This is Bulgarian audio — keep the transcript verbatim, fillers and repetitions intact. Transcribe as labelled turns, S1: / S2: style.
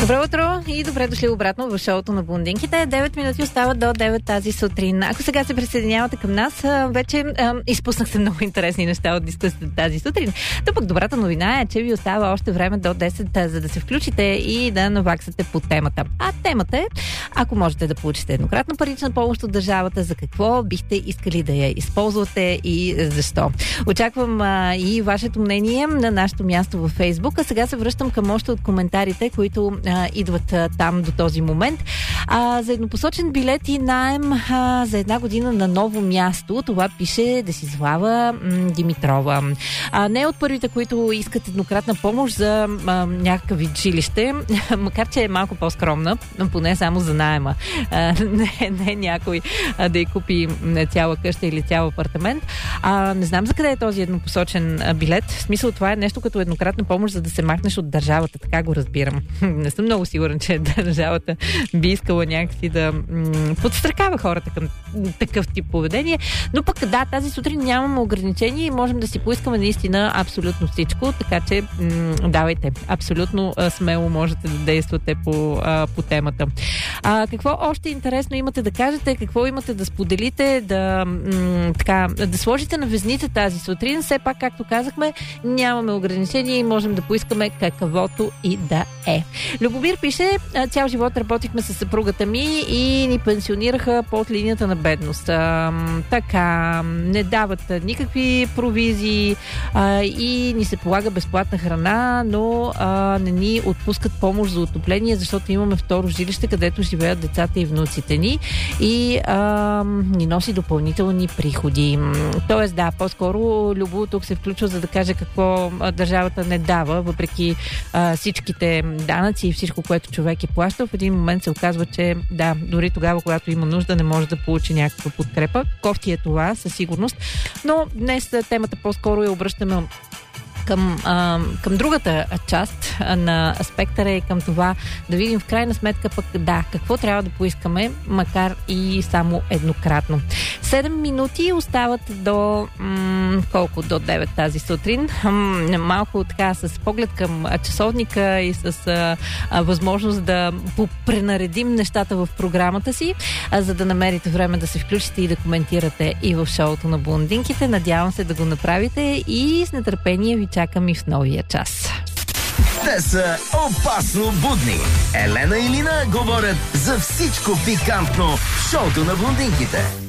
S1: Добро утро и добре дошли обратно в шоуто на блондинките. девет минути остават до девет тази сутрин. Ако сега се присъединявате към нас, вече а, изпуснахте много интересни неща от дискусията тази сутрин. То пък добрата новина е, че ви остава още време до десет, за да се включите и да наваксате по темата. А темата е, ако можете да получите еднократна парична помощ от държавата, за какво бихте искали да я използвате и защо. Очаквам а, и вашето мнение на нашето място във Фейсбук. А сега се връщам към още от коментарите, които а, идват а, там до този момент. А, за еднопосочен билет и наем а, за една година на ново място. Това пише Десислава м, Димитрова. А, не е от първите, които искат еднократна помощ за а, някакъв вид жилище, макар че е малко по-скромна, поне само за наема. А, не, не някой а, да й купи цяла къща или цял апартамент. А, не знам за къде е този еднопосочен а, билет. В смисъл, това е нещо като еднократна помощ, за да се махнеш от държавата. Така го разбирам. Не съм много сигурен, че държавата би искала някакси да м- подстракава хората към такъв тип поведение. Но пък да, тази сутрин нямаме ограничения и можем да си поискаме наистина абсолютно всичко, така че м- давайте. Абсолютно а, смело можете да действате по, а, по темата. А, какво още интересно имате да кажете? Какво имате да споделите? Да, м- така, да сложите на везните тази сутрин? Все пак, както казахме, нямаме ограничения и можем да поискаме каквото и да е. Любомир пише, цял живот работихме с съпругата ми и ни пенсионираха под линията на бедност. А, така, не дават никакви провизии а, и ни се полага безплатна храна, но а, не ни отпускат помощ за отопление, защото имаме второ жилище, където живеят децата и внуците ни и а, ни носи допълнителни приходи. Тоест, да, по-скоро Любо тук се включва, за да каже какво държавата не дава, въпреки а, всичките данъци и всичко, което човек е плащал. В един момент се оказва, че да, дори тогава, когато има нужда, не може да получи някаква подкрепа. Кофти е това, със сигурност. Но днес темата по-скоро я обръщаме към, а, към другата част на спектъра и към това да видим в крайна сметка пък да, какво трябва да поискаме, макар и само еднократно. седем минути остават до м- колко? До девет тази сутрин. М- малко така с поглед към часовника и с а, а, възможност да попренаредим нещата в програмата си, а, за да намерите време да се включите и да коментирате и в шоуто на блондинките. Надявам се да го направите и с нетърпение ви чакам и в новия час.
S2: Те са опасно будни. Елена и Лина говорят за всичко пикантно в шоуто на блондинките.